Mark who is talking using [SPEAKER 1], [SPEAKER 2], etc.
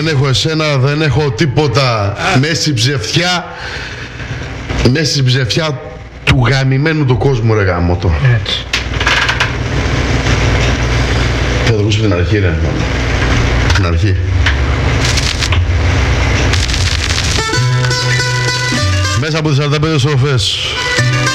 [SPEAKER 1] δεν έχω εσένα, δεν έχω τίποτα. Μέσα στην ψευτιά. Μέσα στην ψευτιά του γαμημένου του κόσμου, ρε γάμο το.
[SPEAKER 2] Έτσι.
[SPEAKER 1] Θα το ακούσω την αρχή, ρε. Την αρχή. Μέσα από τις 45 στροφές.